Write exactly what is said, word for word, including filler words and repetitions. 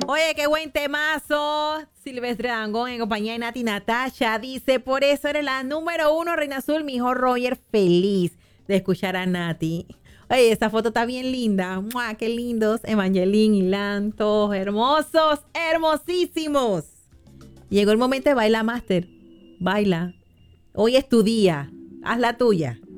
Oye, qué buen temazo. Silvestre Dangond en compañía de Nati Natasha dice, por eso eres la número uno, Reina Azul. Mi hijo Roger feliz de escuchar a Nati. Oye, esta foto está bien linda. ¡Mua! Qué lindos. Evangeline y Lan, todos hermosos, hermosísimos. Llegó el momento de Baila Master. Baila. Hoy es tu día. Haz la tuya.